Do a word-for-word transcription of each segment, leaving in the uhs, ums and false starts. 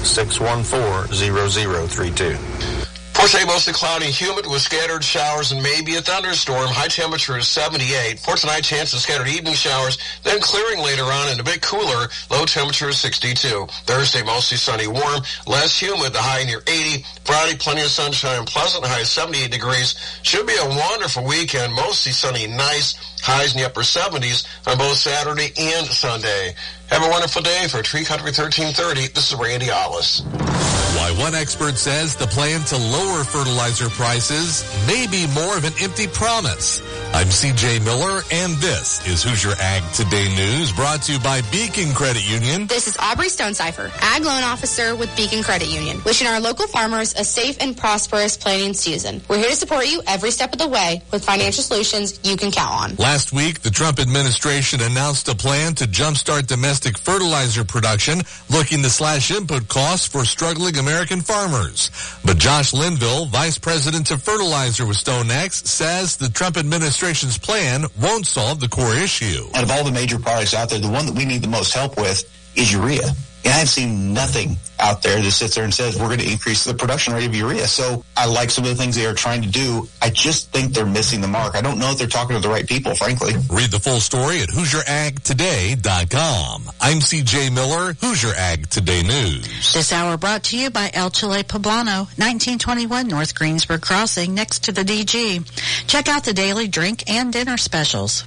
six one four, zero zero three two. For today, mostly cloudy and humid with scattered showers and maybe a thunderstorm. High temperature is seventy-eight. For tonight, chance of scattered evening showers, then clearing later on and a bit cooler. Low temperature is sixty-two. Thursday, mostly sunny, warm, less humid, the high near eighty. Friday, plenty of sunshine, pleasant, high seventy-eight degrees. Should be a wonderful weekend, mostly sunny, nice, highs in the upper seventies on both Saturday and Sunday. Have a wonderful day. For Tree Country thirteen thirty, this is Randy Ollis. Why one expert says the plan to lower fertilizer prices may be more of an empty promise. I'm C J Miller, and this is Hoosier Ag Today News, brought to you by Beacon Credit Union. This is Aubrey Stonecipher, Ag Loan Officer with Beacon Credit Union, wishing our local farmers a safe and prosperous planting season. We're here to support you every step of the way with financial solutions you can count on. Last week, the Trump administration announced a plan to jumpstart domestic fertilizer production, looking to slash input costs for struggling American farmers. But Josh Linville, Vice President of Fertilizer with StoneX, says the Trump administration's plan won't solve the core issue. Out of all the major products out there, the one that we need the most help with is urea. And I've seen nothing out there that sits there and says we're going to increase the production rate of urea. So I like some of the things they are trying to do. I just think they're missing the mark. I don't know if they're talking to the right people, frankly. Read the full story at Hoosier Ag Today dot com. I'm C J Miller, Hoosier Ag Today News. This hour brought to you by El Chile Poblano, nineteen twenty-one North Greensburg Crossing, next to the D G. Check out the daily drink and dinner specials.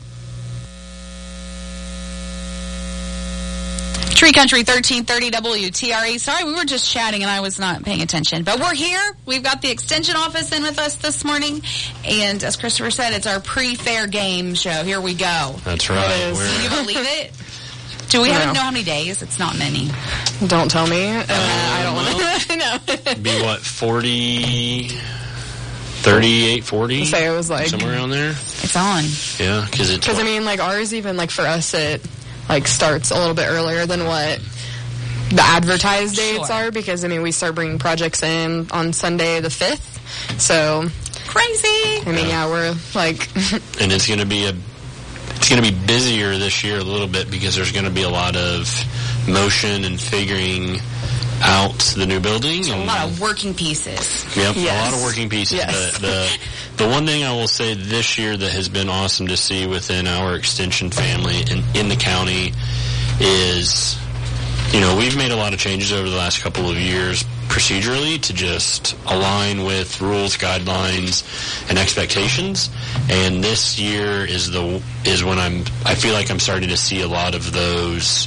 Tree Country thirteen thirty W T R E. Sorry, we were just chatting and I was not paying attention. But we're here. We've got the extension office in with us this morning. And as Christopher said, it's our pre-fair game show. Here we go. That's right. Can you believe it? Do we No. have know how many days? It's not many. Don't tell me. Uh, Um, I don't well, want to know. Be what, forty, thirty-eight, forty? Say it was like somewhere around there. It's on. Yeah, because it's. Because I mean, like ours, even like for us, it like starts a little bit earlier than what the advertised dates Sure. are. Because I mean, we start bringing projects in on Sunday the fifth. So crazy. I mean, yeah, we're like, and it's going to be a. It's going to be busier this year a little bit because there's going to be a lot of motion and figuring out the new building. So and, a lot of working pieces. Yep, Yes. a lot of working pieces. Yes. The, the the one thing I will say this year that has been awesome to see within our extension family in, in the county is, you know, we've made a lot of changes over the last couple of years procedurally to just align with rules, guidelines, and expectations. And this year is the is when I'm I feel like I'm starting to see a lot of those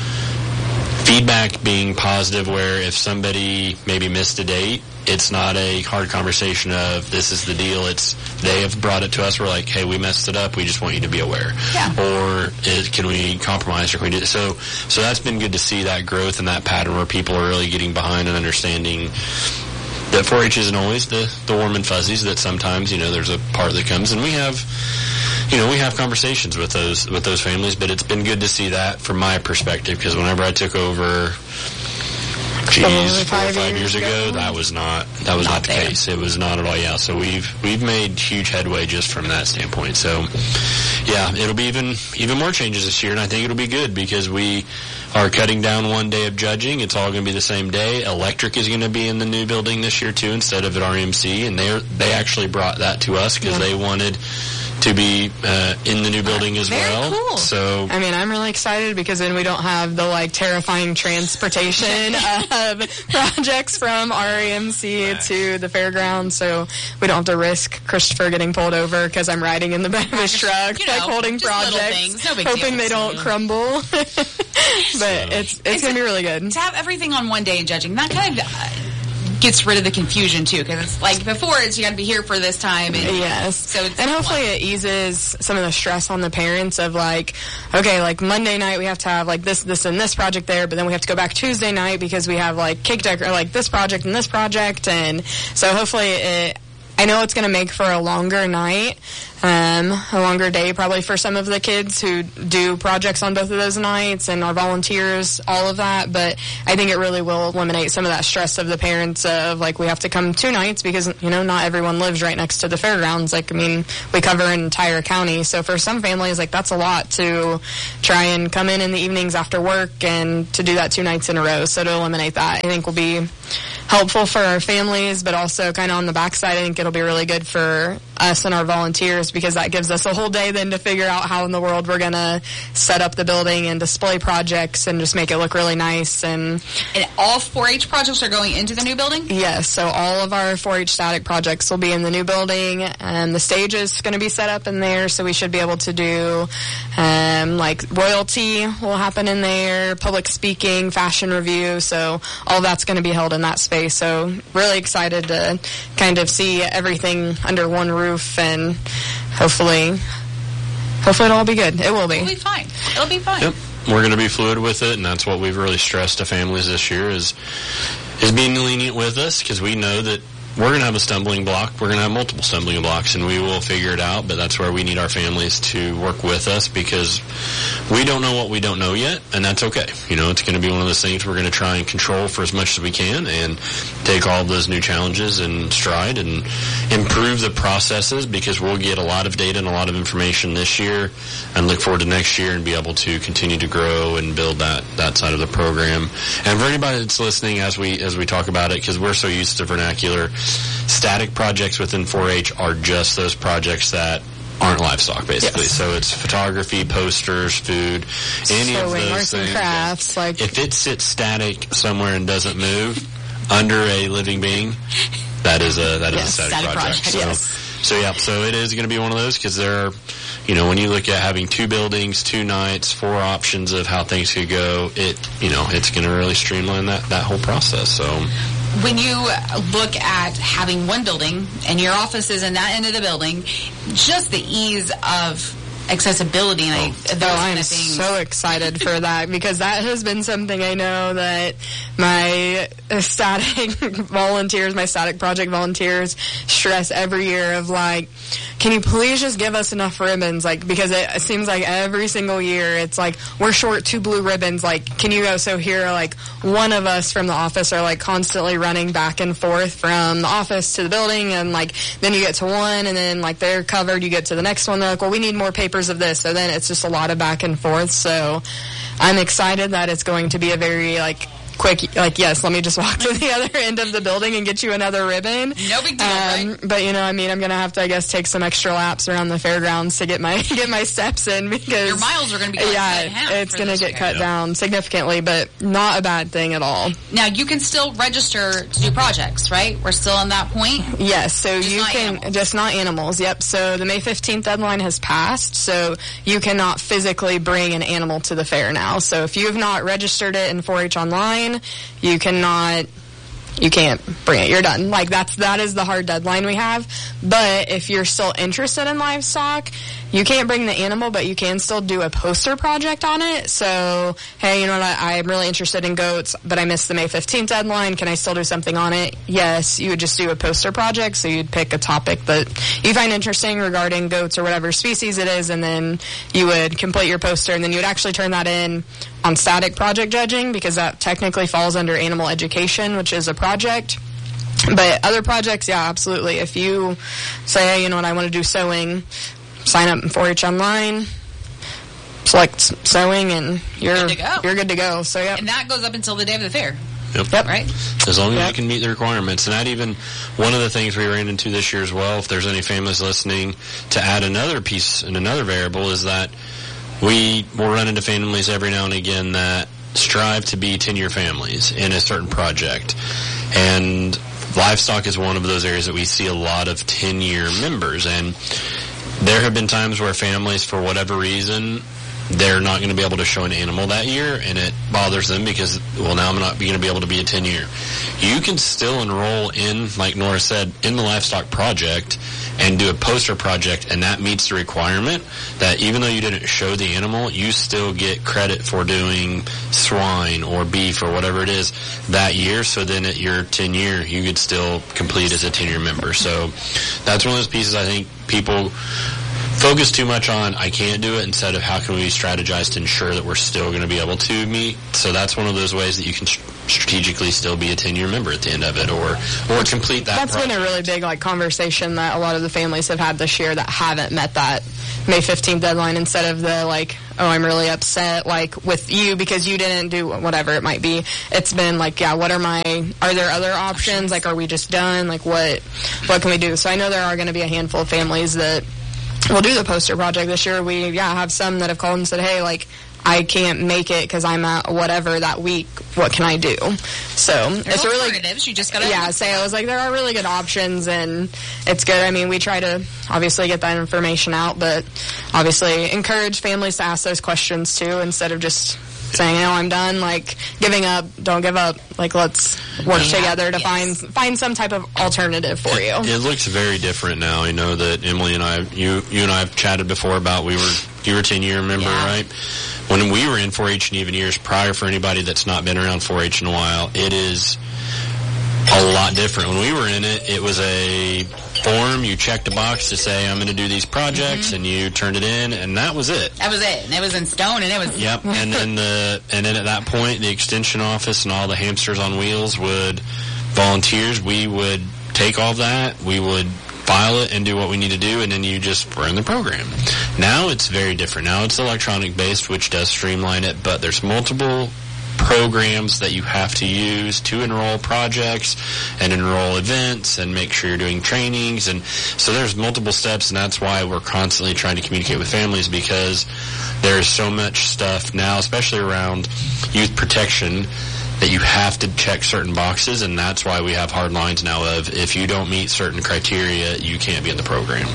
feedback being positive, where if somebody maybe missed a date, it's not a hard conversation of this is the deal. It's they have brought it to us. We're like, hey, we messed it up. We just want you to be aware. Yeah. Or is, can we compromise? Or can we do so? So that's been good to see that growth and that pattern where people are really getting behind and understanding that four H isn't always the the warm and fuzzies. That sometimes, you know, there's a part that comes, and we have. You know, we have conversations with those with those families, but it's been good to see that from my perspective, because whenever I took over, geez, four or five years ago, that was not that was not, not the there. case. It was not at all. Yeah, so we've we've made huge headway just from that standpoint. So, yeah, it'll be even even more changes this year, and I think it'll be good because we are cutting down one day of judging. It's all going to be the same day. Electric is going to be in the new building this year too, instead of at R E M C, and they they actually brought that to us because yeah. they wanted to be uh, in the new building as Very well. Cool. So I mean, I'm really excited because then we don't have the like terrifying transportation of projects from R E M C right. to the fairgrounds. So we don't have to risk Christopher getting pulled over because I'm riding in the back of his truck, you know, like holding projects, no big hoping deal. they don't crumble. But it's it's gonna be really good to have everything on one day in judging. That kind of uh, gets rid of the confusion too, because it's like before it's you got to be here for this time. And, yes. So it's and hopefully one. it eases some of the stress on the parents of like, okay, like Monday night we have to have like this, this, and this project there, but then we have to go back Tuesday night because we have like cake decor, like this project and this project, and so hopefully it I know it's going to make for a longer night, um, a longer day probably for some of the kids who do projects on both of those nights and our volunteers, all of that. But I think it really will eliminate some of that stress of the parents of, like, we have to come two nights because, you know, not everyone lives right next to the fairgrounds. Like, I mean, we cover an entire county. So for some families, like, that's a lot to try and come in in the evenings after work and to do that two nights in a row. So to eliminate that, I think will be helpful for our families, but also kind of on the backside, I think it'll be really good for us and our volunteers because that gives us a whole day then to figure out how in the world we're going to set up the building and display projects and just make it look really nice. And, and all four H projects are going into the new building? Yes, so all of our four H static projects will be in the new building, and the stage is going to be set up in there, so we should be able to do um, like royalty will happen in there, public speaking, fashion review, so all that's going to be held in that space. So really excited to kind of see everything under one roof, and hopefully, hopefully it'll all be good. It will be. It'll be fine. It'll be fine. Yep. We're going to be fluid with it, and that's what we've really stressed to families this year is is being lenient with us because we know that we're going to have a stumbling block. We're going to have multiple stumbling blocks, and we will figure it out, but that's where we need our families to work with us because we don't know what we don't know yet, and that's okay. You know, it's going to be one of those things we're going to try and control for as much as we can and take all of those new challenges in stride and improve the processes because we'll get a lot of data and a lot of information this year and look forward to next year and be able to continue to grow and build that, that side of the program. And for anybody that's listening as we as we talk about it, because we're so used to vernacular, static projects within four H are just those projects that aren't livestock, basically. Yes. So it's photography, posters, food, any Sewing, of those arts and things. crafts, like if it sits static somewhere and doesn't move under a living being, that is a that is yes, a static, static project. project. So, yes. so yeah, so it is going to be one of those because there are, you know, when you look at having two buildings, two nights, four options of how things could go, it, you know, it's going to really streamline that that whole process. So. When you look at having one building and your office is in that end of the building, just the ease of accessibility and oh, those oh, kind I'm of things. so excited for that because that has been something I know that my static volunteers, my static project volunteers stress every year of like, can you please just give us enough ribbons? Like, because it seems like every single year it's like, we're short two blue ribbons. Like, can you go? So here, like, one of us from the office are like constantly running back and forth from the office to the building. And like, then you get to one and then like they're covered. You get to the next one. They're like, well, we need more papers of this. So then it's just a lot of back and forth. So I'm excited that it's going to be a very like quick, like, yes, let me just walk to the other end of the building and get you another ribbon. No big deal, um, right? But, you know, I mean, I'm going to have to, I guess, take some extra laps around the fairgrounds to get my get my steps in because... Your miles are going to be cut yeah, in half. it's going to get year. cut yeah. down significantly, but not a bad thing at all. Now, you can still register to do projects, right? We're still on that point? Yes, so Just you not can... animals. Just not animals, yep. So the May fifteenth deadline has passed, so you cannot physically bring an animal to the fair now. So if you have not registered it in four H Online, you cannot, you can't bring it. You're done. Like that's, that is the hard deadline we have. But if you're still interested in livestock, you can't bring the animal, but you can still do a poster project on it. So, hey, you know what, I, I'm really interested in goats, but I missed the May fifteenth deadline. Can I still do something on it? Yes, you would just do a poster project. So you'd pick a topic that you find interesting regarding goats or whatever species it is, and then you would complete your poster, and then you would actually turn that in on static project judging because that technically falls under animal education, which is a project. But other projects, yeah, absolutely. If you say, hey, you know what, I want to do sewing, sign up in four H Online, select sewing, and you're Good to go. you're good to go. So, yeah. And that goes up until the day of the fair. Yep. Yep. Right? As long as Yep. you can meet the requirements. And that even, one of the things we ran into this year as well, if there's any families listening, to add another piece and another variable is that we will run into families every now and again that strive to be ten-year families in a certain project. And livestock is one of those areas that we see a lot of ten-year members. And there have been times where families, for whatever reason, they're not going to be able to show an animal that year, and it bothers them because, well, now I'm not going to be able to be a ten-year. You can still enroll in, like Nora said, in the livestock project and do a poster project, and that meets the requirement that even though you didn't show the animal, you still get credit for doing swine or beef or whatever it is that year. So then at your ten-year, you could still complete as a ten-year member. So that's one of those pieces I think people focus too much on, I can't do it, instead of how can we strategize to ensure that we're still going to be able to meet. So that's one of those ways that you can strategically still be a ten-year member at the end of it, or or complete that That's project. been a really big like conversation that a lot of the families have had this year that haven't met that May fifteenth deadline, instead of the like, oh, I'm really upset like with you because you didn't do whatever it might be. It's been like, yeah, what are my, are there other options? Like, are we just done? Like, what what can we do? So I know there are going to be a handful of families that will do the poster project this year. We, yeah, have some that have called and said, hey, like, I can't make it because I'm at whatever that week. What can I do? So There's it's a really alternatives. You just gotta yeah. Say I was like, there are really good options, and it's good. I mean, we try to obviously get that information out, but obviously encourage families to ask those questions too, instead of just saying, "Oh, I'm done." Like giving up. Don't give up. Like let's work Yeah, together to yes. find find some type of alternative for you. It looks very different now. You know that Emily and I, you you and I have chatted before about we were you were a ten-year member, Yeah. right? When we were in four H and even years prior, for anybody that's not been around four H in a while, it is a lot different. When we were in it, it was a form. You checked a box to say, I'm going to do these projects, Mm-hmm. and you turned it in, and that was it. That was it. And it was in stone, and it was... Yep, and then the and then at that point, the extension office and all the hamsters on wheels would, volunteers, we would take all that, we would file it and do what we need to do, and then you just run the program. Now it's very different. Now it's electronic based, which does streamline it, but there's multiple programs that you have to use to enroll projects and enroll events and make sure you're doing trainings. And so there's multiple steps, and that's why we're constantly trying to communicate with families, because there's so much stuff now, especially around youth protection, that you have to check certain boxes, and that's why we have hard lines now of if you don't meet certain criteria, you can't be in the program.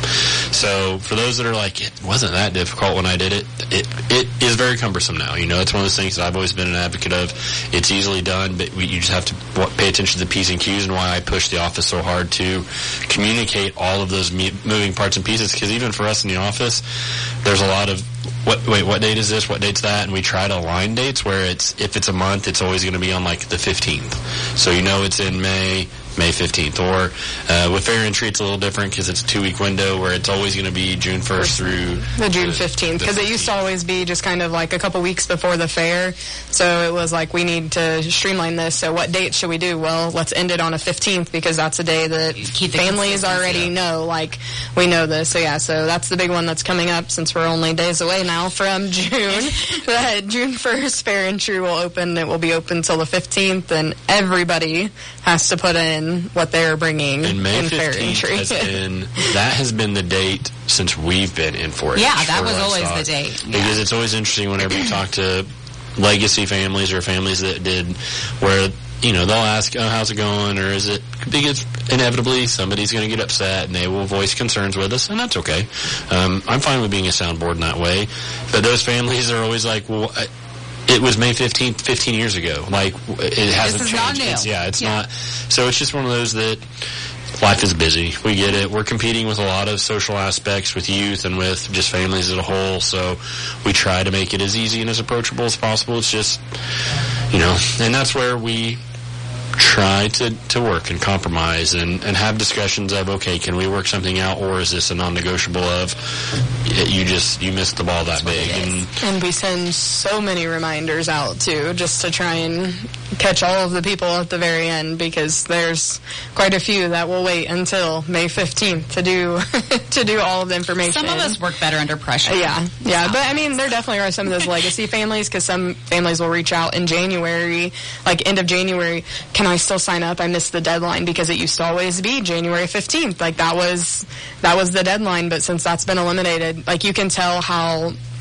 So for those that are like, it wasn't that difficult when I did it, it it is very cumbersome now. You know, it's one of those things that I've always been an advocate of. It's easily done, but we, you just have to pay attention to the P's and Q's, and why I push the office so hard to communicate all of those me- moving parts and pieces, because even for us in the office, there's a lot of What, wait, what date is this? What date's that? And we try to align dates where it's, if it's a month, it's always going to be on like the fifteenth. So you know it's in May, May fifteenth. Or uh, with fair entry, it's a little different because it's a two-week window where it's always going to be June first through The June fifteenth, because it used to always be just kind of like a couple weeks before the fair. So it was like, we need to streamline this. So what date should we do? Well, let's end it on a fifteenth, because that's a day that Keep the families consistency. already know, like, we know this. So yeah, so that's the big one that's coming up, since we're only days away now from June. That June first, Fair and True will open. It will be open till the fifteenth, and everybody has to put in what they're bringing And May in Fair and fifteenth True. has been, that has been the date since we've been in four H. Yeah, that for was always livestock. the date. Yeah. Because it's always interesting whenever you talk to legacy families or families that did, where, you know, they'll ask, oh, how's it going? Or is it, because inevitably somebody's going to get upset and they will voice concerns with us, and that's okay. Um, I'm fine with being a soundboard in that way. But those families are always like, well, I, it was May fifteenth, fifteen years ago. Like, it hasn't is changed. not new. It's, yeah, it's Yeah. not. So it's just one of those that life is busy. We get it. We're competing with a lot of social aspects with youth and with just families as a whole. So we try to make it as easy and as approachable as possible. It's just, you know, and that's where we try to, to work and compromise and, and have discussions of, okay, can we work something out, or is this a non-negotiable of you just, you missed the ball that big. And And we send so many reminders out, too, just to try and catch all of the people at the very end, because there's quite a few that will wait until May fifteenth to do to do all of the information. Some of us work better under pressure. Yeah, yeah. But, I mean, there definitely are some of those legacy families, because some families will reach out in January, like end of January, can I still sign up? I missed the deadline, because it used to always be January fifteenth. Like, that was that was the deadline, but since that's been eliminated, like, you can tell how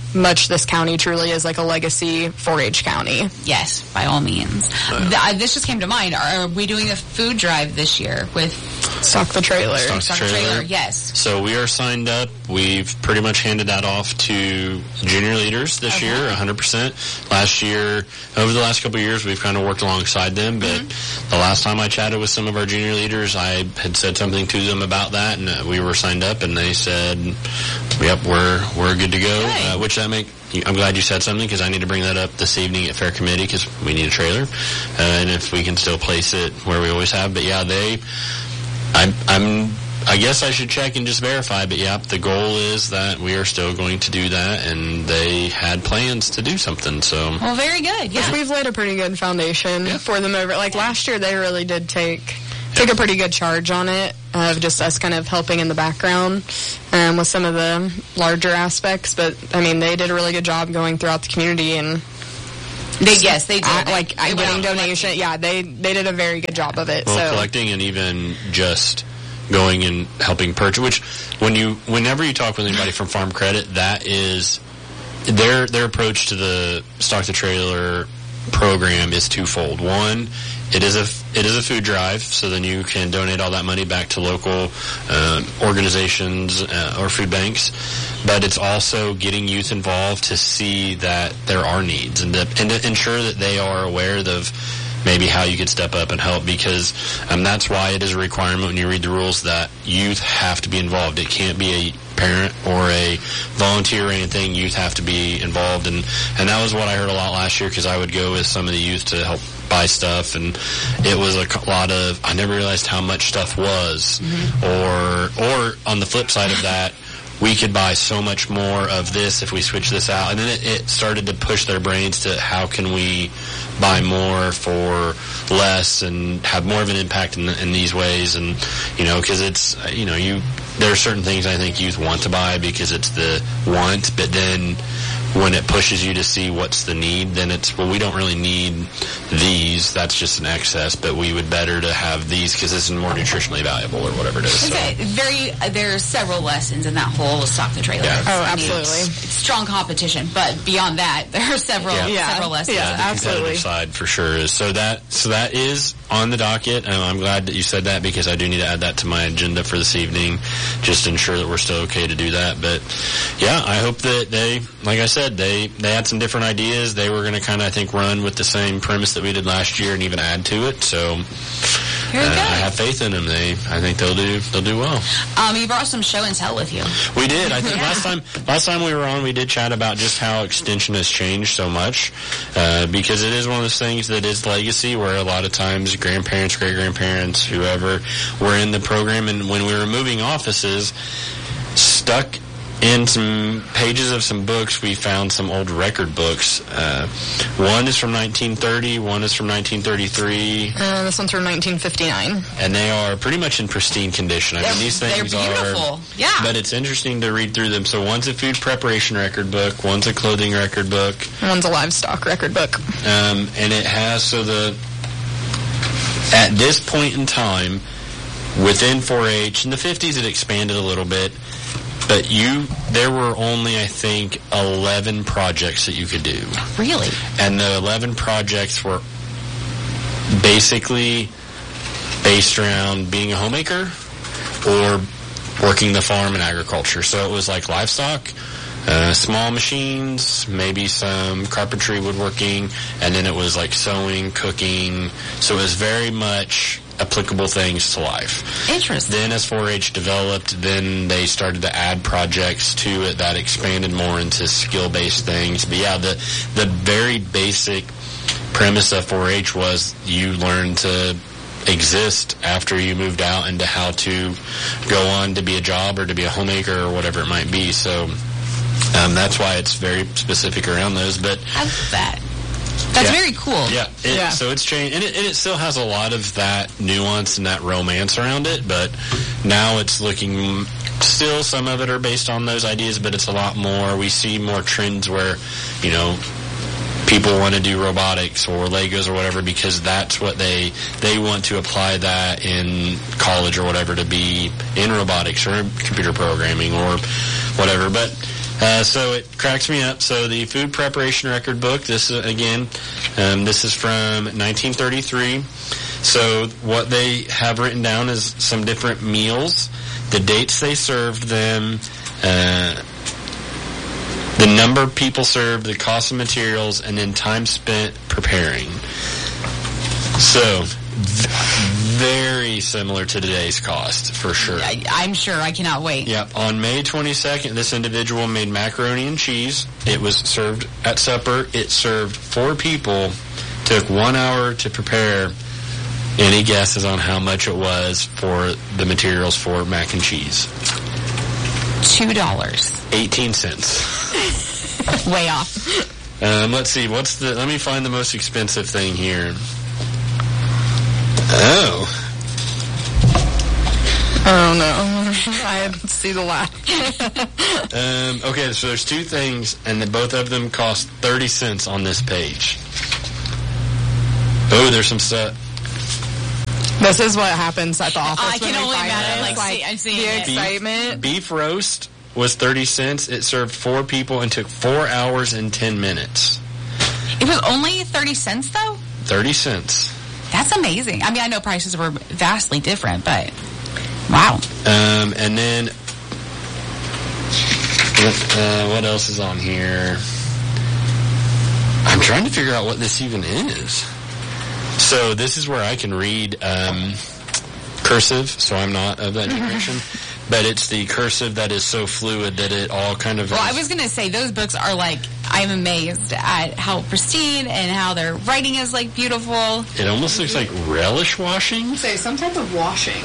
much this county truly is like a legacy four H county. Yes, by all means. Uh, Th- this just came to mind. Are we doing a food drive this year with Stock the Trailer? Stock, Stock the trailer. trailer, yes. So we are signed up. We've pretty much handed that off to junior leaders this okay. year, one hundred percent. Last year, over the last couple of years, we've kind of worked alongside them. But mm-hmm. the last time I chatted with some of our junior leaders, I had said something to them about that, and uh, we were signed up, and they said, "Yep, we're we're good to go." Okay. Uh, which that make. I'm glad you said something because I need to bring that up this evening at Fair Committee because we need a trailer, uh, and if we can still place it where we always have. But yeah, they. I'm, I'm, I guess I should check and just verify, but yeah, the goal is that we are still going to do that, and they had plans to do something, so. Well, very good, yeah. Which we've laid a pretty good foundation yeah. for them over, like last year they really did take, take a pretty good charge on it, of just us kind of helping in the background, um, with some of the larger aspects, but I mean, they did a really good job going throughout the community and They, yes, they did. I, like they getting donation. Yeah, they they did a very good job of it. Well, so collecting and even just going and helping purchase. Which, when you, whenever you talk with anybody from Farm Credit, that is their their approach to the Stock the Trailer program is twofold. One, it is a it is a food drive, so then you can donate all that money back to local uh, organizations uh, or food banks. But it's also getting youth involved to see that there are needs and to, and to ensure that they are aware of maybe how you could step up and help, because um, that's why it is a requirement when you read the rules that youth have to be involved. It can't be a parent or a volunteer or anything. Youth have to be involved, and, and that was what I heard a lot last year because I would go with some of the youth to help buy stuff, and it was a lot of, I never realized how much stuff was. Mm-hmm. Or, or on the flip side of that, we could buy so much more of this if we switch this out. And then it, it started to push their brains to how can we buy more for less and have more of an impact in, in these ways. And, you know, because it's, you know, you, there are certain things I think youth want to buy because it's the want, but then when it pushes you to see what's the need, then it's, well, we don't really need these. That's just an excess, but we would better to have these because this is more nutritionally valuable or whatever it is. So. Okay, very. Uh, there are several lessons in that whole Stock the Trailer. Yeah. Oh, I mean, absolutely. It's, it's strong competition, but beyond that, there are several Yeah. Yeah. several lessons. Yeah, the absolutely. competitive side for sure is. So that so that is on the docket, and I'm glad that you said that because I do need to add that to my agenda for this evening, just to ensure that we're still okay to do that. But yeah, I hope that they, like I said, they they had some different ideas. They were going to kind of, I think, run with the same premise that we did last year and even add to it. So Very uh, good. I have faith in them. They, I think they'll do they'll do well. Um, you brought some show and tell with you. We did. I think Yeah. last time last time we were on, we did chat about just how extension has changed so much, uh, because it is one of those things that is legacy, where a lot of times grandparents, great grandparents, whoever were in the program, and when we were moving offices, stuck in some pages of some books, we found some old record books. Uh, one is from nineteen thirty, one is from nineteen thirty-three. Uh, this one's from nineteen fifty-nine. And they are pretty much in pristine condition. I They're- mean, these they're things beautiful. are... Yeah. But it's interesting to read through them. So one's a food preparation record book, one's a clothing record book. One's a livestock record book. Um, and it has, so the... At this point in time, within four H, in the fifties it expanded a little bit, but you, there were only, I think, eleven projects that you could do. Really? And the eleven projects were basically based around being a homemaker or working the farm and agriculture. So it was like livestock, uh, small machines, maybe some carpentry, woodworking, and then it was like sewing, cooking. So it was very much applicable things to life. Interesting. Then as four H developed, then they started to add projects to it that expanded more into skill-based things. But yeah, the the very basic premise of four H was you learn to exist after you moved out into how to go on to be a job or to be a homemaker or whatever it might be. So um, that's why it's very specific around those. But I love that. That's yeah. very cool. Yeah, it, Yeah. So it's changed, and it, and it still has a lot of that nuance and that romance around it, but now it's looking, still some of it are based on those ideas, but it's a lot more, we see more trends where, you know, people want to do robotics or Legos or whatever because that's what they, they want to apply that in college or whatever to be in robotics or computer programming or whatever, but Uh, so it cracks me up. So the food preparation record book, this is, again, um, this is from nineteen thirty-three. So what they have written down is some different meals, the dates they served them, uh, the number of people served, the cost of materials, and then time spent preparing. So, very similar to today's cost, for sure. I, I'm sure. I cannot wait. Yep. On May twenty-second, this individual made macaroni and cheese. It was served at supper. It served four people. Took one hour to prepare. Any guesses on how much it was for the materials for mac and cheese? Two dollars. Eighteen cents. Way off. Um, let's see. What's the? Let me find the most expensive thing here. Oh. Oh no! I see the laugh. um, okay, so there's two things, and the, both of them cost thirty cents on this page. Oh, there's some stuff. This is what happens at the office. I can when we only find imagine. this. Like, Like, see, I'm seeing the it. excitement. Beef, beef roast was thirty cents. It served four people and took four hours and ten minutes. It was only thirty cents, though? thirty cents. That's amazing. I mean, I know prices were vastly different, but wow. Um, and then, what, uh, what else is on here? I'm trying to figure out what this even is. So this is where I can read um, cursive, so I'm not of that generation. But it's the cursive that is so fluid that it all kind of... Well, I was going to say, those books are like, I'm amazed at how pristine and how their writing is like beautiful. It almost looks like relish washing. Say some type of washing.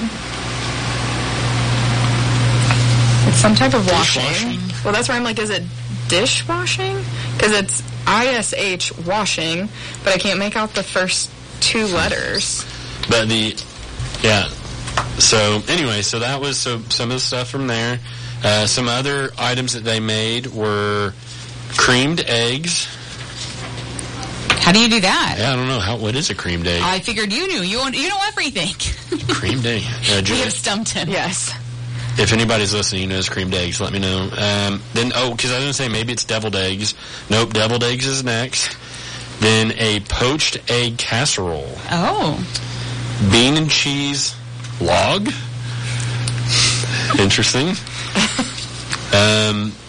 It's some type of washing. Dishwashing? Well, that's where I'm like, is it dishwashing? Because it's I S H washing, but I can't make out the first two letters. But the... Yeah. So, anyway, so that was so some of the stuff from there. Uh, some other items that they made were creamed eggs. How do you do that? Yeah, I don't know. How. What is a creamed egg? I figured you knew. You, you know everything. Creamed egg. Uh, We Julie, have stumped him. Yes. if anybody's listening who knows creamed eggs, let me know. Um, then, oh, because I was going to say maybe it's deviled eggs. Nope, deviled eggs is next. Then a poached egg casserole. Oh. Bean and cheese log. Interesting. Um,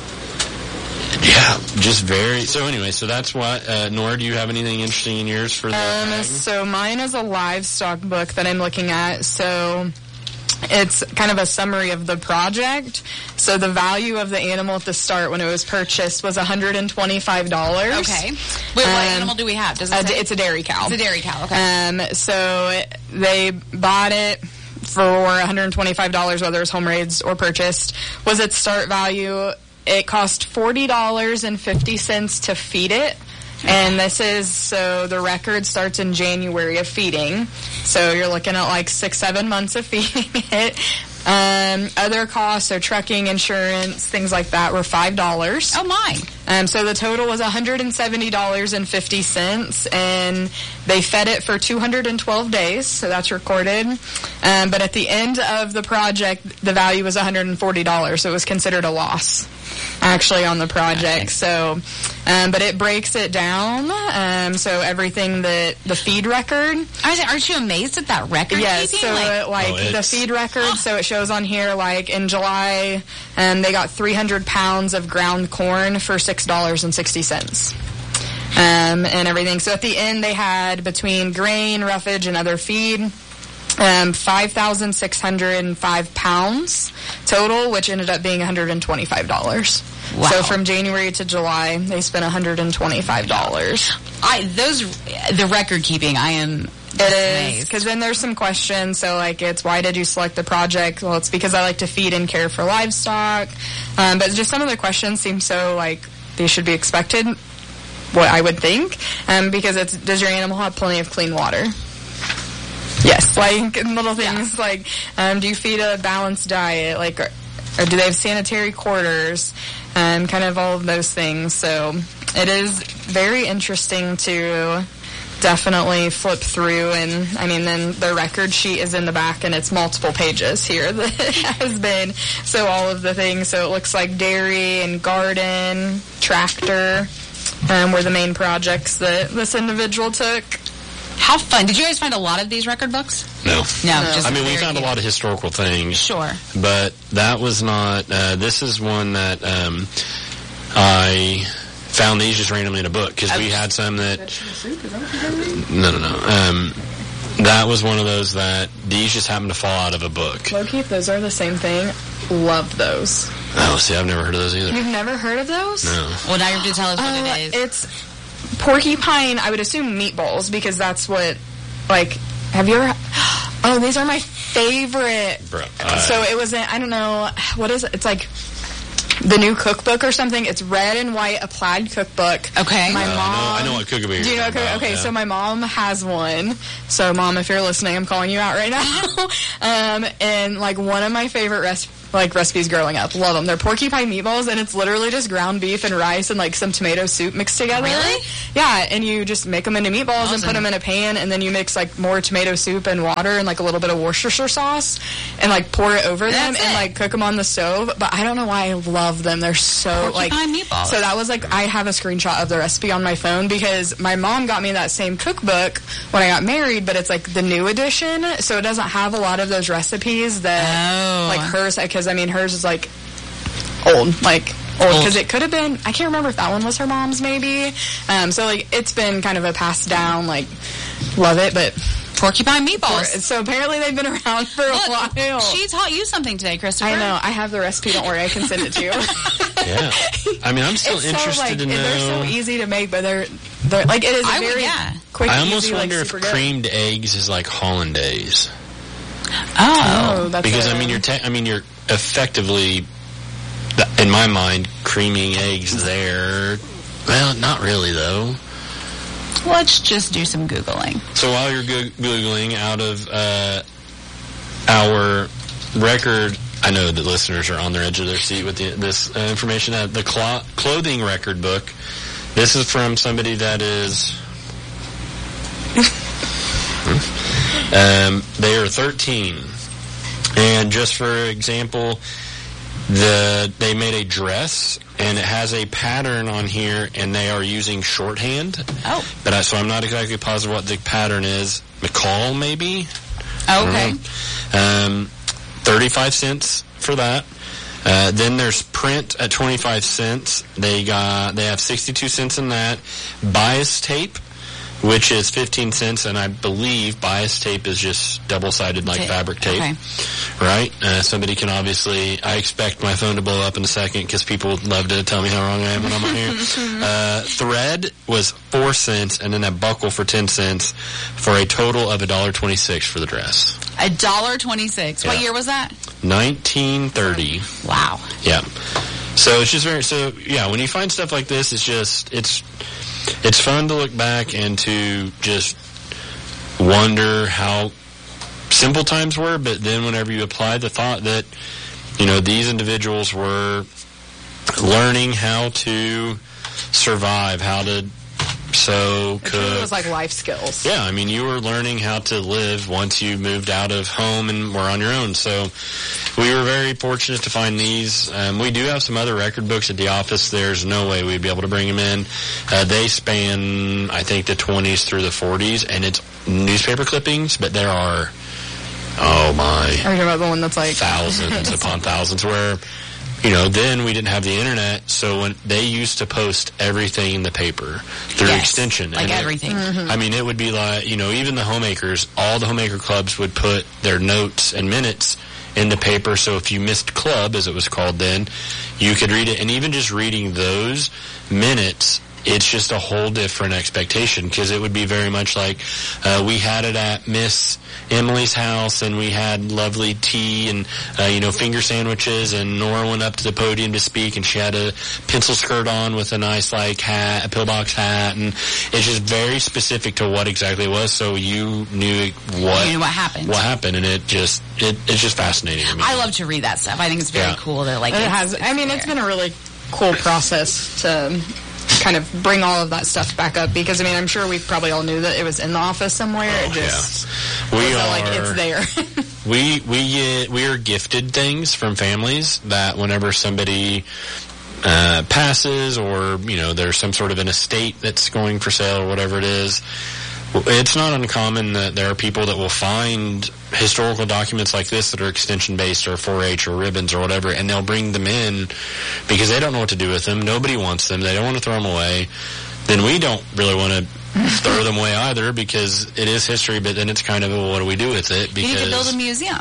yeah, just very... So anyway, so that's what... Uh, Nora, do you have anything interesting in yours for the Um, bag? so mine is a livestock book that I'm looking at. So it's kind of a summary of the project. So the value of the animal at the start when it was purchased was one hundred twenty-five dollars. Okay. Wait, what Um, animal do we have? Does it Uh, say? it's a dairy cow. It's a dairy cow, okay. Um, so they bought it for one hundred twenty-five dollars, whether it was home raised or purchased. Was its start value? It cost forty dollars and fifty cents to feed it. And this is, so the record starts in January of feeding. So you're looking at like six, seven months of feeding it. Um, other costs, so trucking, insurance, things like that, were five dollars. Oh, my. Um, so the total was one hundred seventy dollars and fifty cents, and they fed it for two hundred twelve days, so that's recorded. Um, but at the end of the project, the value was one hundred forty dollars, so it was considered a loss, actually, on the project. Okay. So, um, but it breaks it down, um, so everything that the feed record. I was like, aren't you amazed at that record Yes, keeping? so Like, uh, like Oh, the it's- feed record, so it shows on here like in July, um, they got three hundred pounds of ground corn for six dollars and sixty cents. Um, and everything. So at the end, they had between grain, roughage, and other feed, um, five thousand six hundred five pounds total, which ended up being one hundred twenty-five dollars. Wow. So from January to July, they spent one hundred twenty-five dollars. I those the record keeping. I am. It is, amazed. because then there's some questions. So, like, it's why did you select the project? Well, it's because I like to feed and care for livestock. Um, but just some of the questions seem so, like, they should be expected, what I would think. Um, because it's, does your animal have plenty of clean water? Yes, like, little things like, um, do you feed a balanced diet? Like, or, or do they have sanitary quarters? Um, kind of all of those things. So, it is very interesting to definitely flip through, and I mean, then the record sheet is in the back, and it's multiple pages here that has been, so all of the things, so it looks like dairy and garden, tractor, um, were the main projects that this individual took. How fun. Did you guys find a lot of these record books? No. No, no. Just I mean, we very found few. a lot of historical things. Sure. But that was not, uh, this is one that um, I found these just randomly in a book, because we had some that... No, no, no. Um, that was one of those that these just happened to fall out of a book. Low-key, those are the same thing. Love those. Oh, see, I've never heard of those either. You've never heard of those? No. Well, now you have to tell us what Uh, it is. It's porcupine, I would assume meatballs, because that's what, like, have you ever... Oh, these are my favorite. Bro, uh, so it was, in, I don't know, what is it? It's like the new cookbook or something. It's red and white, a plaid cookbook. Okay. My uh, mom... I know, I know what cookbook you're Do you know talking okay, about, okay, yeah. so my mom has one. So Mom, if you're listening, I'm calling you out right now. um, and like one of my favorite recipes, like recipes growing up, love them. They're porcupine meatballs, and it's literally just ground beef and rice and like some tomato soup mixed together. Really? Yeah, and you just make them into meatballs Awesome. and put them in a pan, and then you mix like more tomato soup and water and like a little bit of Worcestershire sauce, and like pour it over them That's and it. like cook them on the stove. But I don't know why I love them. They're so like Porcupine meatballs. So that was like, I have a screenshot of the recipe on my phone, because my mom got me that same cookbook when I got married, but it's like the new edition, so it doesn't have a lot of those recipes that Oh. like hers, because I mean hers is like old, like old, Old. because it could have been, I can't remember if that one was her mom's maybe. Um, so like it's been kind of a passed down, like love it, but Porcupine meatballs. so apparently they've been around for a Look, while. she taught you something today, Christopher. I know, I have the recipe, don't worry, I can send it to you. Yeah. I mean, I'm still It's interested so, like, to know... They're so easy to make, but they're, they're like, it is a I would- very yeah. quick, I almost easy, wonder like, if super good. creamed eggs is like hollandaise. Oh. Oh, that's Because, a- I mean, you're te- I mean, you're effectively, in my mind, creaming eggs there. Well, not really, though. Let's just do some Googling. So while you're go- Googling out of uh, our record, I know that listeners are on their edge of their seat with the, this uh, information. Uh, the clo- clothing record book, this is from somebody that is... um, they are thirteen. And just for example, the they made a dress, and it has a pattern on here, and they are using shorthand. Oh. But I, so I'm not exactly positive what the pattern is. McCall, maybe? Okay. Um, thirty-five cents for that. Uh, then there's print at twenty-five cents. They got they have sixty-two cents in that. Bias tape, which is fifteen cents, and I believe bias tape is just double-sided like Tape. fabric tape. Okay. Right? Uh, somebody can obviously... I expect my phone to blow up in a second because people love to tell me how wrong I am when I'm on here. uh, thread was four cents, and then a buckle for ten cents for a total of one dollar twenty-six for the dress. A dollar twenty-six. What Yeah. year was that? nineteen thirty. Wow. Yeah. So it's just very... So, yeah, when you find stuff like this, it's just... It's it's fun to look back and to just wonder how simple times were, but then whenever you apply the thought that, you know, these individuals were learning how to survive, how to sew, It really cook. was like life skills. Yeah, I mean, you were learning how to live once you moved out of home and were on your own. So we were very fortunate to find these. Um, we do have some other record books at the office. There's no way we'd be able to bring them in. Uh, they span, I think, the twenties through the forties, and it's newspaper clippings, but there are, oh my, Are you talking about the one that's like thousands upon thousands, where, you know, then we didn't have the internet, so when they used to post everything in the paper through Yes, extension. like and it- everything. I mean, it would be like, you know, even the homemakers, all the homemaker clubs would put their notes and minutes in the paper, so if you missed club, as it was called then, you could read it. And even just reading those minutes, it's just a whole different expectation, because it would be very much like uh, we had it at Miss Emily's house, and we had lovely tea and, uh, you know, finger sandwiches, and Nora went up to the podium to speak, and she had a pencil skirt on with a nice, like, hat, a pillbox hat, and it's just very specific to what exactly it was, so you knew what, You knew what happened. what happened, and it just, it, it's just fascinating to me. I love to read that stuff. I think it's very Yeah. cool that, like, it it's, has. I mean, it's been a really cool process to kind of bring all of that stuff back up? Because, I mean, I'm sure we probably all knew that it was in the office somewhere. Oh, it just yeah. We felt are, like it's there. we, we, uh, we are gifted things from families that whenever somebody uh, passes or, you know, there's some sort of an estate that's going for sale or whatever it is, it's not uncommon that there are people that will find historical documents like this that are extension-based or four H or ribbons or whatever, and they'll bring them in because they don't know what to do with them. Nobody wants them. They don't want to throw them away. Then we don't really want to throw them away either because it is history, but then it's kind of, well, what do we do with it? Because you need to build a museum.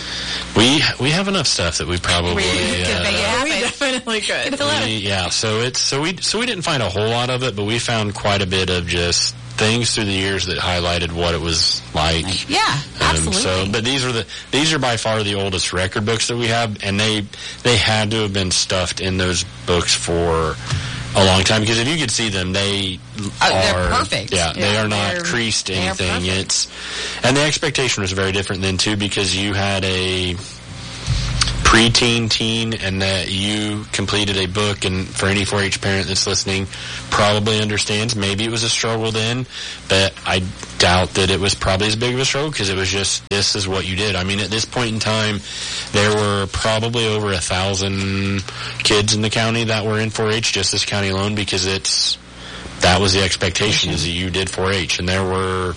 We we have enough stuff that we probably we, uh, yeah, we definitely could. We, yeah, so it's so we so we didn't find a whole lot of it, but we found quite a bit of just things through the years that highlighted what it was like. Yeah, absolutely. Um, so, but these are the these are by far the oldest record books that we have, and they they had to have been stuffed in those books for a long time because if you could see them, they uh, are they're perfect. Yeah, yeah they are not creased anything. It's and the expectation was very different then too because you had a pre-teen, teen, and that you completed a book, and for any four H parent that's listening probably understands, maybe it was a struggle then, but I doubt that it was probably as big of a struggle because it was just, this is what you did. I mean, at this point in time, there were probably over a thousand kids in the county that were in four H, just this county alone, because it's, that was the expectation, is that you did four H, and there were,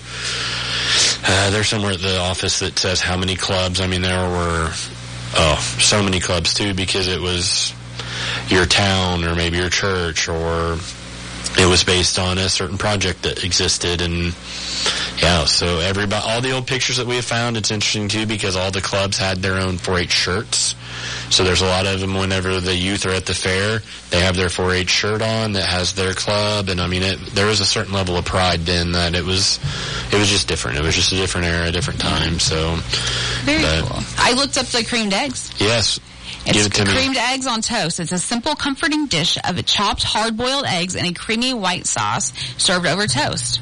uh, there's somewhere at the office that says how many clubs. I mean, there were, oh, so many clubs too, because it was your town or maybe your church, or it was based on a certain project that existed. And yeah, so everybody, all the old pictures that we have found, it's interesting too because all the clubs had their own four H shirts. So there's a lot of them whenever the youth are at the fair, they have their four H shirt on that has their club. And I mean, it, there was a certain level of pride then that it was, it was just different. It was just a different era, a different time. So very but, cool. I looked up the creamed eggs. Yes. It's Give it to creamed me. eggs on toast. It's a simple, comforting dish of chopped, hard-boiled eggs and a creamy white sauce served over toast.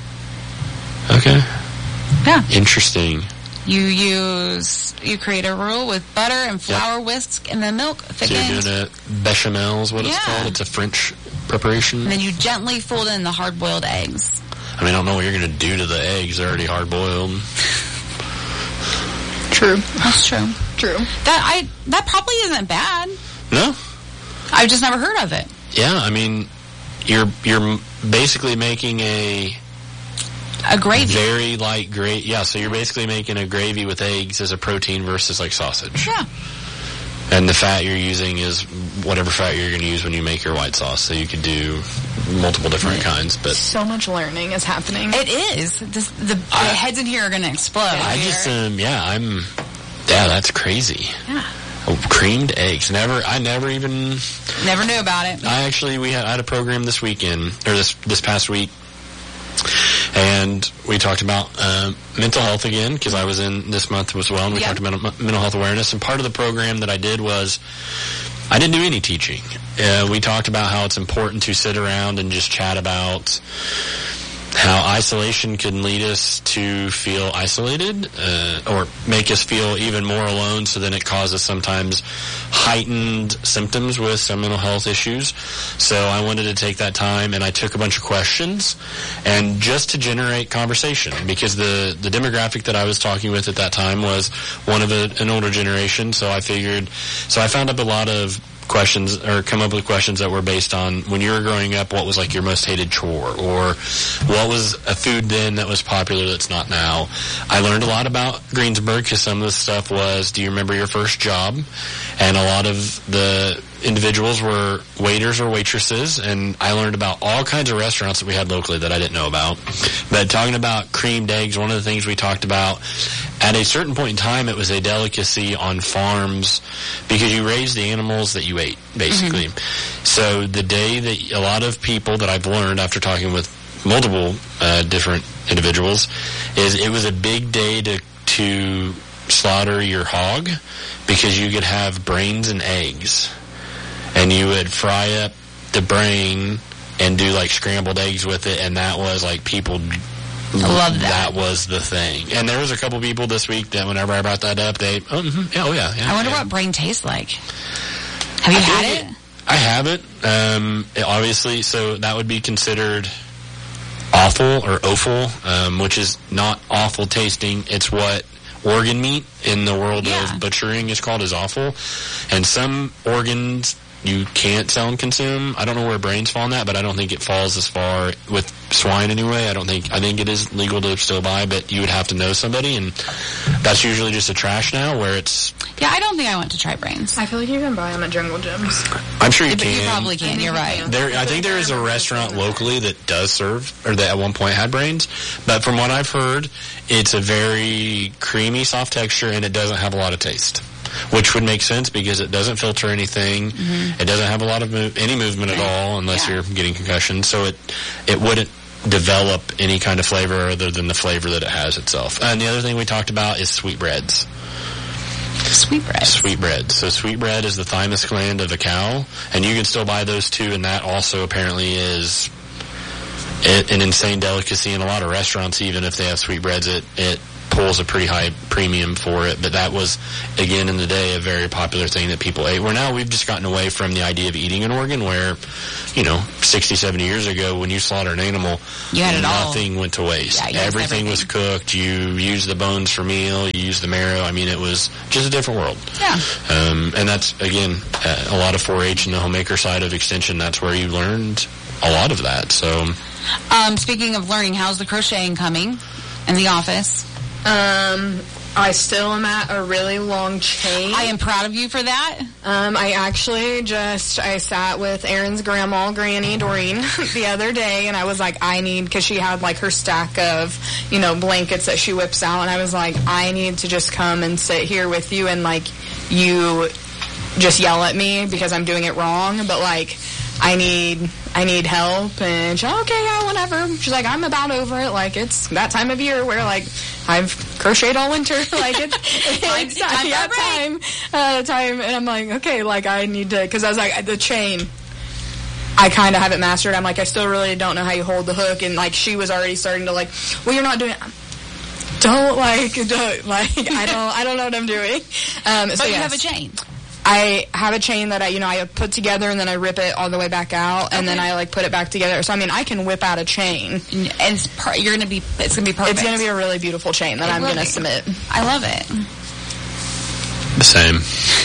Okay. Yeah. Interesting. You use, you create a roux with butter and flour, yep. whisk, and then milk thickened. So you're doing a bechamel is what yeah. it's called. It's a French preparation. And then you gently fold in the hard-boiled eggs. I mean, I don't know what you're going to do to the eggs. They're already hard-boiled. True. That's true. True. That I that probably isn't bad. No. I've just never heard of it. Yeah, I mean, you're you're basically making a a gravy. Very light gravy. Yeah, so you're basically making a gravy with eggs as a protein versus like sausage. Yeah. And the fat you're using is whatever fat you're going to use when you make your white sauce. So you could do multiple different right. kinds. But so much learning is happening. It is. This, the, the I, heads in here are going to explode. I just, um, yeah, I'm, yeah, that's crazy. Yeah. Oh, creamed eggs. Never, I never even. Never knew about it. I actually, we had, I had a program this weekend, or this, this past week. And we talked about uh, mental health again, because I was in this month as well, and we yep. talked about mental health awareness. And part of the program that I did was, I didn't do any teaching. Uh, we talked about how it's important to sit around and just chat about how isolation can lead us to feel isolated, uh, or make us feel even more alone, so then it causes sometimes heightened symptoms with some mental health issues. So I wanted to take that time, and I took a bunch of questions, and just to generate conversation, because the, the demographic that I was talking with at that time was one of a, an older generation, so I figured, so I found up a lot of questions, or come up with questions that were based on when you were growing up, what was like your most hated chore, or what was a food then that was popular that's not now. I learned a lot about Greensburg because some of the stuff was, do you remember your first job? And a lot of the individuals were waiters or waitresses, and I learned about all kinds of restaurants that we had locally that I didn't know about. But talking about creamed eggs, one of the things we talked about, at a certain point in time, it was a delicacy on farms because you raised the animals that you ate, basically. Mm-hmm. So the day that a lot of people that I've learned after talking with multiple uh, different individuals is it was a big day to to slaughter your hog because you could have brains and eggs. And you would fry up the brain and do like scrambled eggs with it, and that was like people love that. That was the thing. And there was a couple people this week that whenever I brought that up, they, oh, mm-hmm, yeah, oh yeah, yeah. I wonder yeah. what brain tastes like. Have you I had it? it? I haven't. Um, it obviously, so that would be considered awful or offal, um, which is not awful tasting. It's what organ meat in the world yeah. of butchering is called, is awful. And some organs you can't sell and consume. I don't know where brains fall on that, but I don't think it falls as far with swine anyway. I don't think, I think it is legal to still buy, but you would have to know somebody, and that's usually just a trash now where it's... Yeah, I don't think I want to try brains. I feel like you can buy them at Jungle Gyms. I'm sure you yeah, can. You probably can, you're right. There, I think there is a restaurant locally that does serve, or that at one point had brains, but from what I've heard, it's a very creamy, soft texture, and it doesn't have a lot of taste. Which would make sense because it doesn't filter anything. Mm-hmm. It doesn't have a lot of move, any movement right. at all unless yeah. you're getting concussion. So it it wouldn't develop any kind of flavor other than the flavor that it has itself. And the other thing we talked about is sweetbreads. Sweetbread. Sweetbread. So sweetbread is the thymus gland of a cow, and you can still buy those too, and that also apparently is an insane delicacy in a lot of restaurants. Even if they have sweetbreads, it, it pulls a pretty high premium for it. But that was, again, in the day, a very popular thing that people ate. Where now we've just gotten away from the idea of eating an organ, where, you know, sixty, seventy years ago, when you slaughtered an animal, you had it nothing all. went to waste. Yeah, everything, everything was cooked. You used the bones for meal. You used the marrow. I mean, it was just a different world. Yeah. Um, and that's, again, uh, a lot of four H and the homemaker side of Extension. That's where you learned a lot of that. So, um, speaking of learning, how's the crocheting coming in the office? Um, I still am at a really long chain. I am proud of you for that. Um, I actually just, I sat with Erin's grandma, Granny Doreen, the other day, and I was like, I need, because she had like her stack of, you know, blankets that she whips out, and I was like, I need to just come and sit here with you, and like, you just yell at me because I'm doing it wrong, but like, I need, I need help, and she's like, okay, yeah, whatever. She's like, I'm about over it, like, it's that time of year where, like, I've crocheted all winter, like, it's, it's time, yeah, time, uh, time, and I'm like, okay, like, I need to, because I was like, the chain, I kind of have it mastered. I'm like, I still really don't know how you hold the hook, and, like, she was already starting to, like, well, you're not doing it. Don't, like, don't, like, I don't, I don't know what I'm doing. Um, but so, you yes. have a chain. I have a chain that I, you know, I put together and then I rip it all the way back out, and okay. then I like put it back together. So I mean, I can whip out a chain, and it's per- you're gonna be, it's gonna be perfect. It's gonna be a really beautiful chain that it I'm gonna be. submit. I love it. The same.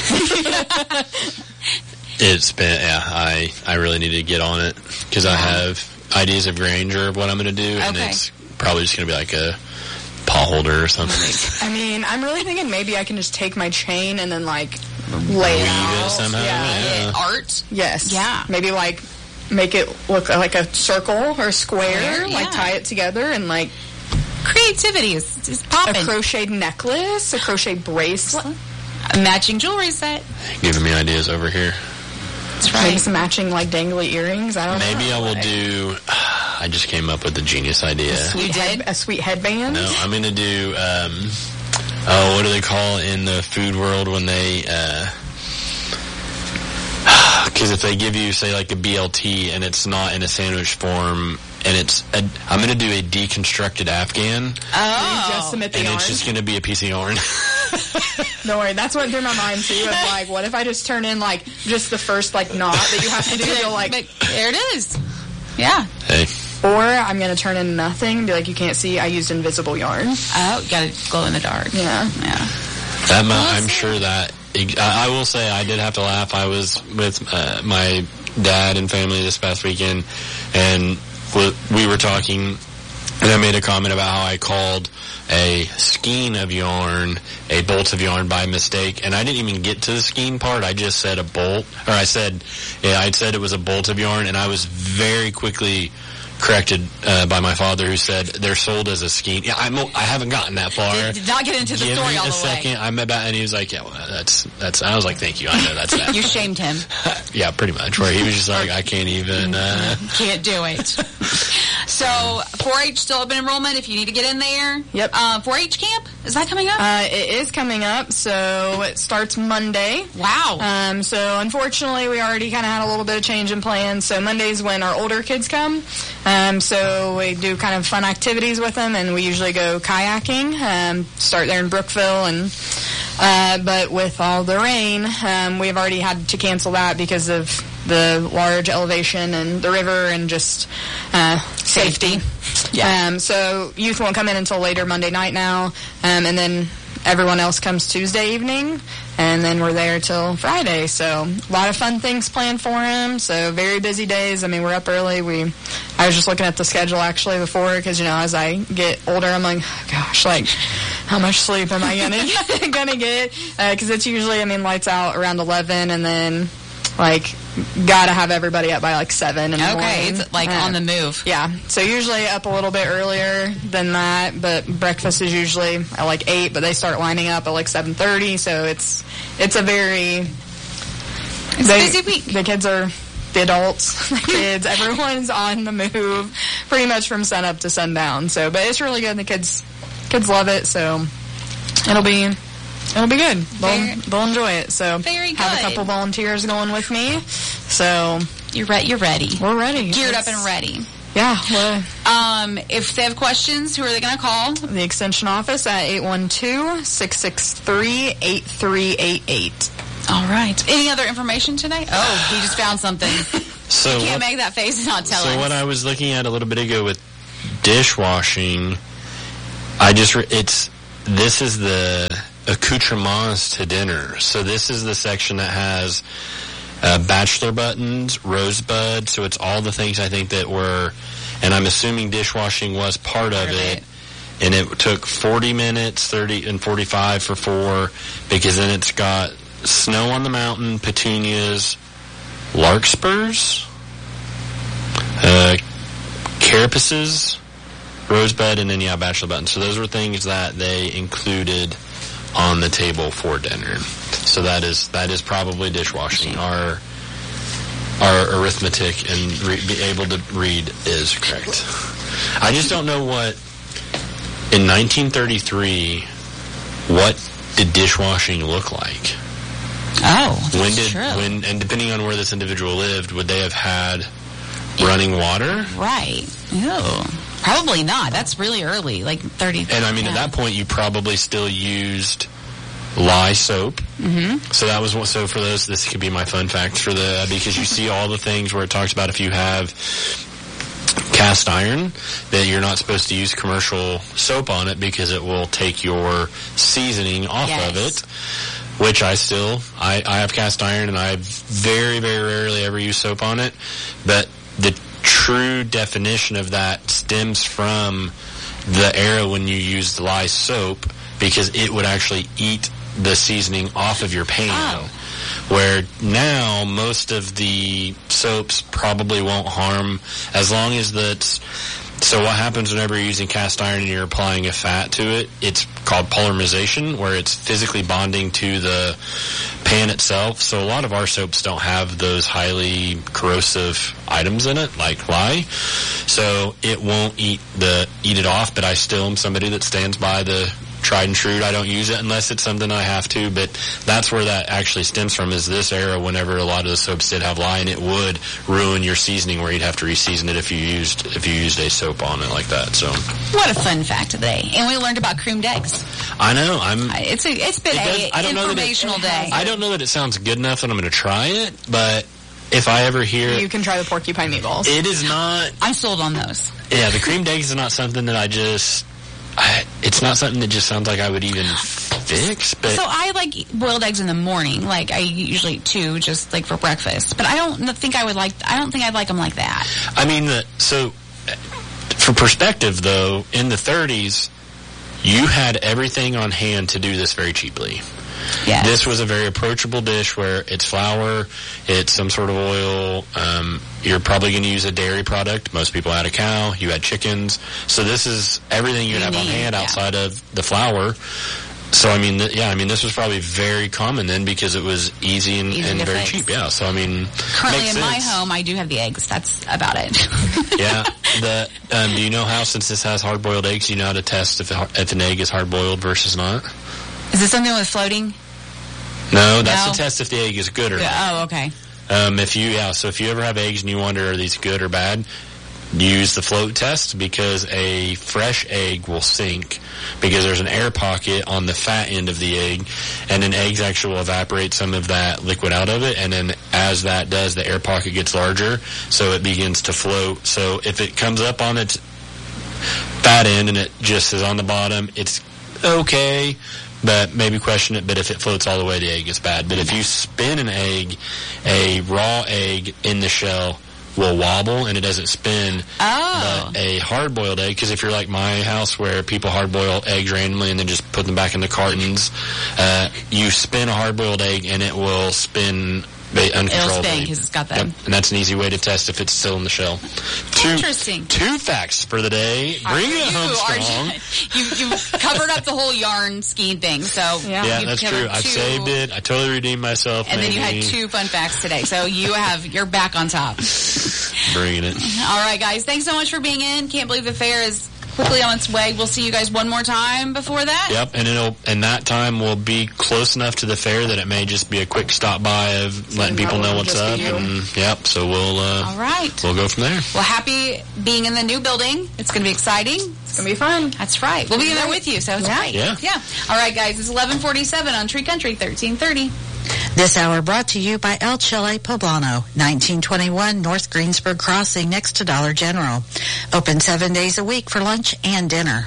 It's been, yeah. I I really need to get on it because I have ideas of grandeur of what I'm gonna do, okay. and it's probably just gonna be like a paw holder or something. I mean, I'm really thinking maybe I can just take my chain and then like lay it out. It somehow. Yeah. Yeah. Art. Yes. Yeah. Maybe like make it look like a circle or a square, Square, yeah. like tie it together and like creativity is just popping. A crocheted necklace, a crocheted bracelet, a matching jewelry set. Giving me ideas over here. That's right. Maybe some matching like dangly earrings. I don't Maybe know. Maybe I will do. I just came up with a genius idea. A sweet, head, a sweet headband? No, I'm going to do, um, oh, what do they call it in the food world when they, uh, because if they give you, say, like a B L T and it's not in a sandwich form, and it's, a, I'm going to do a deconstructed Afghan. Oh. You just submit the and yarn. it's just going to be a piece of yarn. Don't worry, that's what through my mind too. It's like, what if I just turn in like just the first like knot that you have to do? You'll like, there it is. Yeah. Hey. Or I'm going to turn in nothing and be like, you can't see, I used invisible yarn. Oh, you got to glow in the dark. Yeah. Yeah. That might, I'm sure that, I, I will say I did have to laugh. I was with uh, my dad and family this past weekend, and we were talking, and I made a comment about how I called a skein of yarn a bolt of yarn by mistake, and I didn't even get to the skein part. I just said a bolt, or I said, yeah, I said it was a bolt of yarn, and I was very quickly corrected uh, by my father, who said they're sold as a skein. Yeah, I'm, I haven't gotten that far. Did, did not get into the Give story me all a the second. way. I'm about, and he was like, "Yeah, well, that's that's." I was like, "Thank you. I know that's that." You shamed him. Yeah, pretty much. Where he was just like, "I can't even." Uh... Can't do it. So, four H still open enrollment if you need to get in there. Yep. Uh, four H camp, is that coming up? Uh, it is coming up, so it starts Monday. Wow. Um, so, unfortunately, we already kind of had a little bit of change in plans. So, Monday's when our older kids come. Um, so, we do kind of fun activities with them, and we usually go kayaking. Um, start there in Brookville, and uh, but with all the rain, um, we've already had to cancel that because of the large elevation and the river and just uh, safety. Yeah. Um, so youth won't come in until later Monday night now, um, and then everyone else comes Tuesday evening, and then we're there till Friday. So a lot of fun things planned for him. So very busy days. I mean, we're up early. We, I was just looking at the schedule actually before, because you know, as I get older, I'm like, oh, gosh, like how much sleep am I gonna gonna get? Because uh, it's usually, I mean, lights out around eleven, and then like gotta have everybody up by like seven in the morning. Okay, it's like uh, on the move. Yeah, so usually up a little bit earlier than that, but breakfast is usually at like eight, but they start lining up at like seven thirty, so it's it's a very... It's they, a busy week. The kids are... The adults, the kids, everyone's on the move pretty much from sun up to sundown. So, but it's really good. The kids kids love it, so it'll be... It'll be good. They'll, they'll enjoy it. So Very have good. a couple volunteers going with me. So You're re- You're ready. we're ready. Geared It's- up and ready. Yeah. We're, Um, if they have questions, who are they going to call? the extension office at eight one two, six six three, eight three eight eight. All right. Any other information today? Oh, he just found something. So You can't what, make that face and not tell so us. what I was looking at a little bit ago with dishwashing, I just re- it's this is the accoutrements to dinner. So this is the section that has uh, bachelor buttons, rosebud. So it's all the things I think that were, and I'm assuming dishwashing was part, Part of of it. it. And it took forty minutes, thirty and forty-five for four, because then it's got snow on the mountain, petunias, larkspurs, uh, carapaces, rosebud, and then, yeah, bachelor buttons. So those were things that they included on the table for dinner. So that is that is probably dishwashing. Our our arithmetic and re- be able to read is correct. I just don't know what, in nineteen thirty-three, what did dishwashing look like? Oh, that's When did true. when and depending on where this individual lived, would they have had running water? Right. Ew. Probably not. That's really early, like thirty. And I mean, yeah. at that point, you probably still used lye soap. Mm-hmm. So that was what. So for those, this could be my fun fact for the because you see all the things where it talks about if you have cast iron that you're not supposed to use commercial soap on it because it will take your seasoning off Yes. of it. Which I still I, I have cast iron and I very very rarely ever use soap on it, but the true definition of that stems from the era when you used lye soap, because it would actually eat the seasoning off of your pan. Oh. Where now most of the soaps probably won't harm as long as that's. So what happens whenever you're using cast iron and you're applying a fat to it? It's called polymerization, where it's physically bonding to the pan itself. So a lot of our soaps don't have those highly corrosive items in it, like lye. So it won't eat the eat it off. But I still am somebody that stands by the tried and true. I don't use it unless it's something I have to. But that's where that actually stems from, is this era whenever a lot of the soaps did have lye, and it would ruin your seasoning where you'd have to reseason it if you used if you used a soap on it like that. So What a fun fact today. And we learned about creamed eggs. I know I'm. It's a, it's been It does- a I don't know that it- informational day. I don't know that it sounds good enough that I'm going to try it, but if I ever hear You can try the porcupine meatballs. it is not. I'm sold on those. Yeah, the creamed eggs is not something that I just. I, it's not something that just sounds like I would even fix. But So I like boiled eggs in the morning. Like I usually eat two, just like for breakfast. But I don't think I would like. I don't think I'd like them like that. I mean, the, so for perspective, though, in the thirties, you had everything on hand to do this very cheaply. Yeah. This was a very approachable dish where it's flour, it's some sort of oil. Um, you're probably going to use a dairy product. Most people had a cow. You had chickens. So this is everything you'd You have on need, hand yeah. outside of the flour. So, I mean, th- yeah, I mean, this was probably very common then because it was easy and, Easy and to very fix. cheap. Yeah. So, I mean, Currently makes in my sense. home, I do have the eggs. That's about it. Yeah. The um, do you know how, since this has hard-boiled eggs, do you know how to test if, it, if an egg is hard-boiled versus not? Is this something with floating? No, that's No. to test if the egg is good or not. Oh, okay. Um, if you, yeah, so if you ever have eggs and you wonder, are these good or bad? use the float test because a fresh egg will sink because there's an air pocket on the fat end of the egg, and then eggs actually will evaporate some of that liquid out of it, and then as that does, the air pocket gets larger, so it begins to float. So if it comes up on its fat end and it just is on the bottom, it's okay, but maybe question it. But if it floats all the way, the egg is bad. But if you spin an egg, a raw egg in the shell will wobble and it doesn't spin. Oh. But a hard-boiled egg, because if you're like my house where people hard-boil eggs randomly and then just put them back in the cartons, uh, you spin a hard-boiled egg and it will spin uncontrollably. It'll spin because it's got that. Yep. And that's an easy way to test if it's still in the shell. Two, Interesting. Two facts for the day. Bring it home strong. You, you covered up the whole yarn skiing thing, so yeah, yeah that's true. I've saved it. I totally redeemed myself. And maybe. then you had two fun facts today, so you have you're back on top. Bringing it. All right, guys. Thanks so much for being in. Can't believe the fair is quickly on its way. We'll see you guys one more time before that. Yep, and it'll and that time will be close enough to the fair that it may just be a quick stop by of letting people know what's up. And yep, so we'll uh, all right, we'll go from there. Well, happy being in the new building. It's going to be exciting. It's going to be fun. That's right. We'll be there with you, so it's yeah. great. Yeah. Yeah. All right, guys. It's eleven forty-seven on Tree Country, thirteen thirty. This hour brought to you by El Chile Poblano, nineteen twenty-one North Greensburg Crossing next to Dollar General. Open seven days a week for lunch and dinner.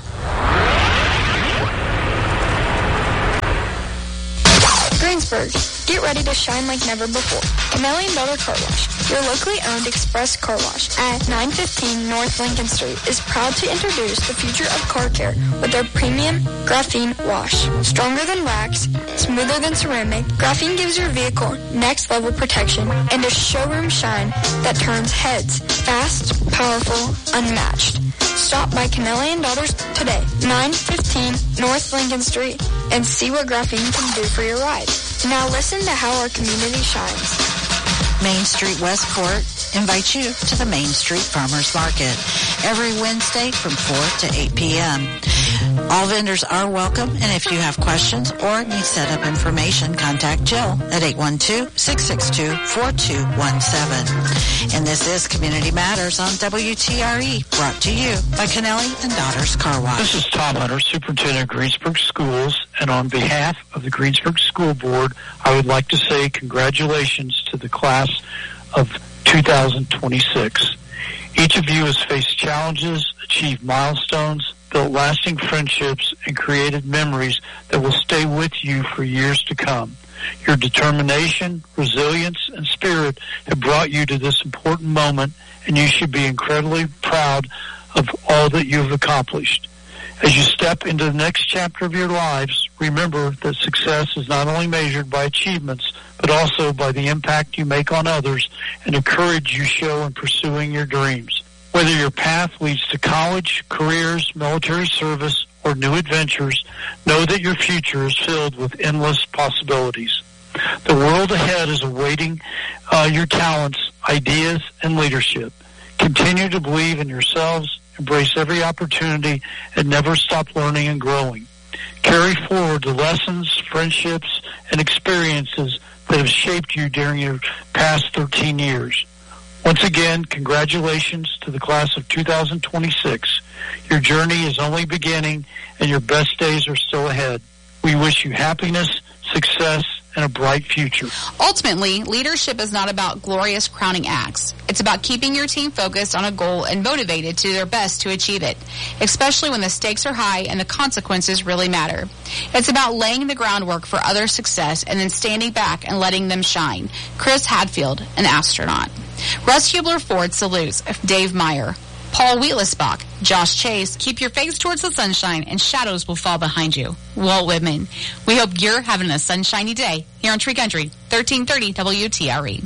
Greensburg, get ready to shine like never before. Canelli and Daughter Car Wash, your locally owned express car wash at nine fifteen North Lincoln Street, is proud to introduce the future of car care with their premium graphene wash. Stronger than wax, smoother than ceramic, graphene gives your vehicle next level protection and a showroom shine that turns heads. Fast, powerful, unmatched. Stop by Canelli and Daughters today, nine fifteen North Lincoln Street, and see what graphene can do for your ride. Now listen to how our community shines. Main Street Westport invites you to the Main Street Farmers Market every Wednesday from four to eight p.m. All vendors are welcome, and if you have questions or need setup information, contact Jill at eight one two, six six two, four two one seven. And this is Community Matters on W T R E, brought to you by Canelli and Daughters Car Wash. This is Tom Hunter, Superintendent of Greensburg Schools, and on behalf of the Greensburg School Board, I would like to say congratulations to the class of two thousand twenty-six. Each of you has faced challenges, achieved milestones, built lasting friendships, and created memories that will stay with you for years to come. Your determination, resilience, and spirit have brought you to this important moment, and you should be incredibly proud of all that you have accomplished. As you step into the next chapter of your lives, remember that success is not only measured by achievements, but also by the impact you make on others and the courage you show in pursuing your dreams. Whether your path leads to college, careers, military service, or new adventures, know that your future is filled with endless possibilities. The world ahead is awaiting uh, your talents, ideas, and leadership. Continue to believe in yourselves, embrace every opportunity, and never stop learning and growing. Carry forward the lessons, friendships, and experiences that have shaped you during your past thirteen years. Once again, congratulations to the class of two thousand twenty-six. Your journey is only beginning, and your best days are still ahead. We wish you happiness, success, and a bright future. Ultimately, leadership is not about glorious crowning acts. It's about keeping your team focused on a goal and motivated to do their best to achieve it, especially when the stakes are high and the consequences really matter. It's about laying the groundwork for other success and then standing back and letting them shine. Chris Hadfield, an astronaut. Russ Hubler Ford salutes Dave Meyer. Paul Wheelisbach, Josh Chase, keep your face towards the sunshine and shadows will fall behind you. Walt Whitman. We hope you're having a sunshiny day here on Tree Country, thirteen thirty W T R E.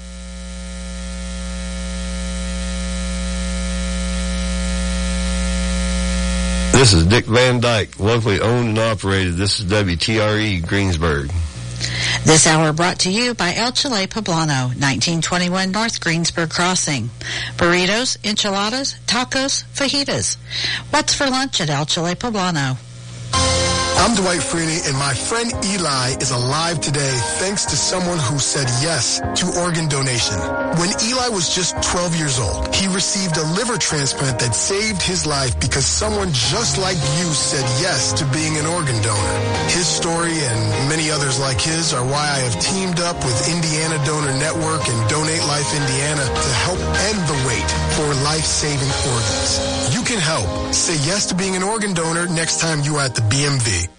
This is Dick Van Dyke, locally owned and operated. This is W T R E Greensburg. This hour brought to you by El Chile Poblano, nineteen twenty-one North Greensburg Crossing. Burritos, enchiladas, tacos, fajitas. What's for lunch at El Chile Poblano? I'm Dwight Freeney, and my friend Eli is alive today thanks to someone who said yes to organ donation. When Eli was just twelve years old, he received a liver transplant that saved his life because someone just like you said yes to being an organ donor. His story and many others like his are why I have teamed up with Indiana Donor Network and Donate Life Indiana to help end the wait for life-saving organs. You can help. Say yes to being an organ donor next time you are at the B M V.